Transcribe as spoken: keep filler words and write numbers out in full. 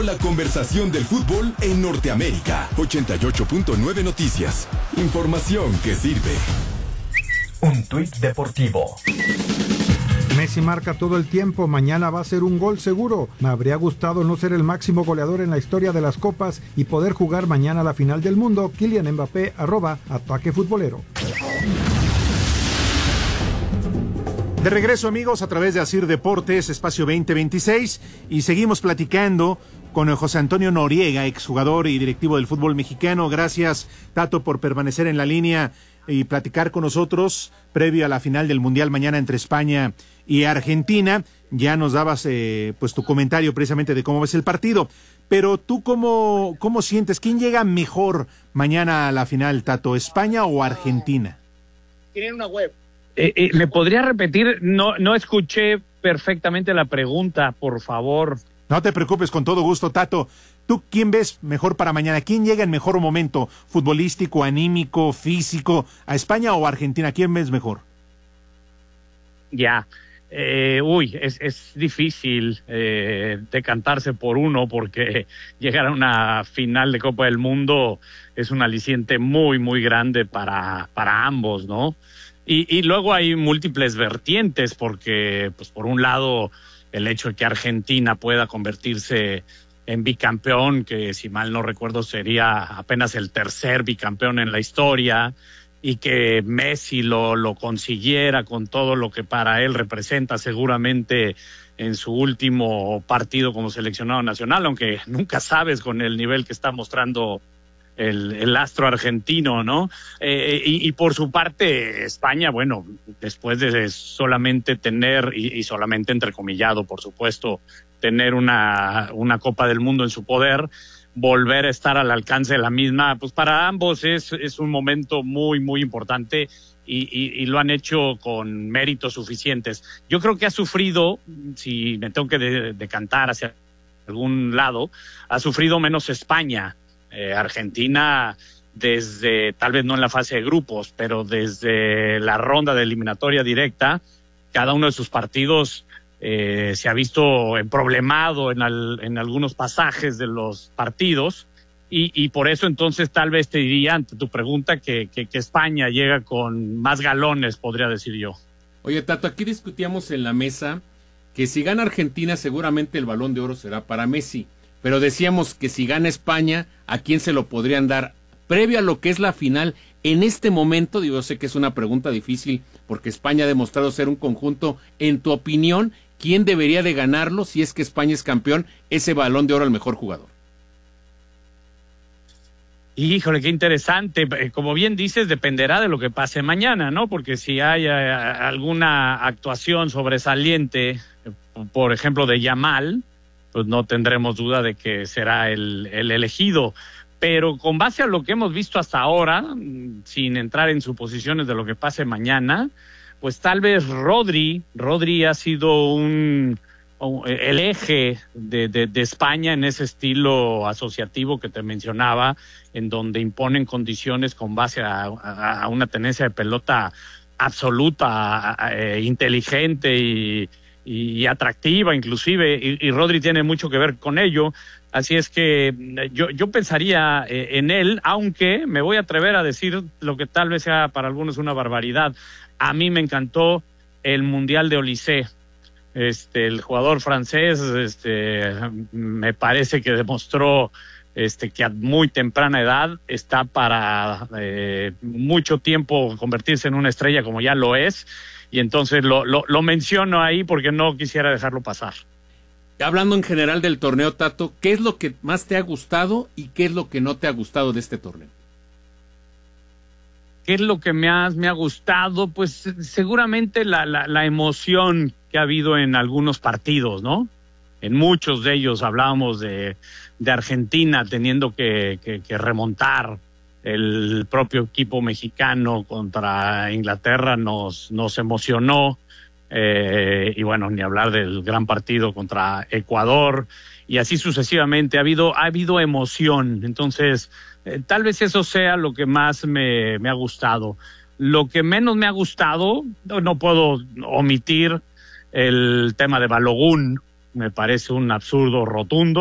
la conversación del fútbol en Norteamérica. ochenta y ocho punto nueve Noticias. Información que sirve. Un tuit deportivo. Messi marca todo el tiempo, mañana va a ser un gol seguro. Me habría gustado no ser el máximo goleador en la historia de las copas y poder jugar mañana la final del mundo. Kylian Mbappé, arroba Ataque Futbolero. De regreso, amigos, a través de Asir Deportes, Espacio veinte veintiséis, y seguimos platicando con José Antonio Noriega, exjugador y directivo del fútbol mexicano. Gracias, Tato, por permanecer en la línea y platicar con nosotros previo a la final del Mundial mañana entre España y Argentina. Ya nos dabas eh, pues tu comentario precisamente de cómo ves el partido, pero tú cómo, cómo sientes, ¿quién llega mejor mañana a la final, Tato, España o Argentina? Tienen una web. Eh, eh, ¿Me podría repetir? No, no escuché perfectamente la pregunta, por favor. No te preocupes, con todo gusto, Tato. ¿Tú quién ves mejor para mañana? ¿Quién llega en mejor momento futbolístico, anímico, físico, a España o a Argentina? ¿Quién ves mejor? Ya, eh, uy, es, es difícil eh, decantarse por uno porque llegar a una final de Copa del Mundo es un aliciente muy, muy grande para, para ambos, ¿no? Y, y luego hay múltiples vertientes porque, pues por un lado, el hecho de que Argentina pueda convertirse en bicampeón, que si mal no recuerdo sería apenas el tercer bicampeón en la historia, y que Messi lo, lo consiguiera con todo lo que para él representa seguramente en su último partido como seleccionado nacional, aunque nunca sabes con el nivel que está mostrando el, el astro argentino, ¿no? Eh, y, y por su parte, España, bueno, después de solamente tener, y, y solamente entrecomillado, por supuesto, tener una, una Copa del Mundo en su poder, volver a estar al alcance de la misma, pues para ambos es, es un momento muy, muy importante y, y, y lo han hecho con méritos suficientes. Yo creo que ha sufrido, si me tengo que de, decantar hacia algún lado, ha sufrido menos España. Eh, Argentina, desde, tal vez no en la fase de grupos, pero desde la ronda de eliminatoria directa, cada uno de sus partidos Eh, se ha visto problemado en, al, en algunos pasajes de los partidos y, y por eso entonces tal vez te diría ante tu pregunta que, que, que España llega con más galones, podría decir yo. Oye, Tato, aquí discutíamos en la mesa que si gana Argentina seguramente el Balón de Oro será para Messi, pero decíamos que si gana España, ¿a quién se lo podrían dar? Previo a lo que es la final, en este momento, digo, sé que es una pregunta difícil porque España ha demostrado ser un conjunto, en tu opinión, ¿quién debería de ganarlo si es que España es campeón, ese Balón de Oro al mejor jugador? Híjole, qué interesante. Como bien dices, dependerá de lo que pase mañana, ¿no? Porque si hay eh, alguna actuación sobresaliente, por ejemplo, de Yamal, pues no tendremos duda de que será el, el elegido. Pero con base a lo que hemos visto hasta ahora, sin entrar en suposiciones de lo que pase mañana, pues tal vez Rodri, Rodri ha sido un, el eje de, de, de España en ese estilo asociativo que te mencionaba, en donde imponen condiciones con base a, a, a una tenencia de pelota absoluta, a, a, a, inteligente y, y atractiva inclusive, y, y Rodri tiene mucho que ver con ello. Así es que yo, yo pensaría eh, en él, aunque me voy a atrever a decir lo que tal vez sea para algunos una barbaridad. A mí me encantó el Mundial de Olise. Este, el jugador francés, este, me parece que demostró este, que a muy temprana edad está para eh, mucho tiempo convertirse en una estrella como ya lo es. Y entonces lo, lo, lo menciono ahí porque no quisiera dejarlo pasar. Hablando en general del torneo, Tato, ¿qué es lo que más te ha gustado y qué es lo que no te ha gustado de este torneo? ¿Qué es lo que me ha, me ha gustado? Pues seguramente la, la, la emoción que ha habido en algunos partidos, ¿no? En muchos de ellos hablábamos de, de Argentina teniendo que, que, que remontar. El propio equipo mexicano contra Inglaterra nos, nos emocionó. Eh, y bueno, ni hablar del gran partido contra Ecuador. Y así sucesivamente. Ha habido, ha habido emoción. Entonces, eh, tal vez eso sea lo que más me, me ha gustado. Lo que menos me ha gustado, no, no puedo omitir el tema de Balogun. Me parece un absurdo rotundo.